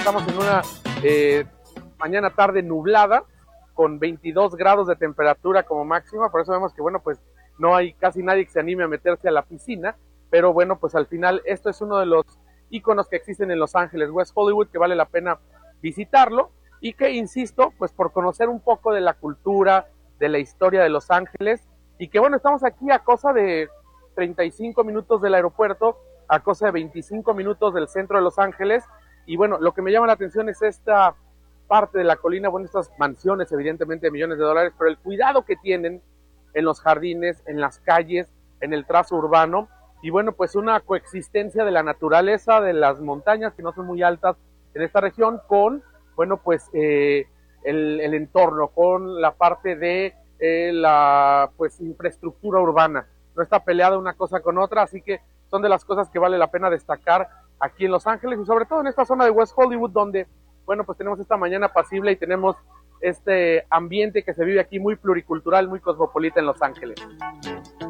estamos en una mañana tarde nublada, con 22 grados de temperatura como máxima, por eso vemos que, bueno, pues no hay casi nadie que se anime a meterse a la piscina, pero bueno, pues al final esto es uno de los íconos que existen en Los Ángeles, West Hollywood, que vale la pena visitarlo, y que, insisto, pues por conocer un poco de la cultura, de la historia de Los Ángeles, y que bueno, estamos aquí a cosa de 35 minutos del aeropuerto, a cosa de 25 minutos del centro de Los Ángeles, y bueno, lo que me llama la atención es esta parte de la colina, bueno, estas mansiones evidentemente de millones de dólares, pero el cuidado que tienen en los jardines, en las calles, en el trazo urbano, y bueno, pues una coexistencia de la naturaleza, de las montañas que no son muy altas en esta región, con, bueno, pues el entorno, con la parte de la pues infraestructura urbana. No está peleada una cosa con otra, así que son de las cosas que vale la pena destacar aquí en Los Ángeles y sobre todo en esta zona de West Hollywood, donde, bueno, pues tenemos esta mañana apacible y tenemos este ambiente que se vive aquí muy pluricultural, muy cosmopolita en Los Ángeles.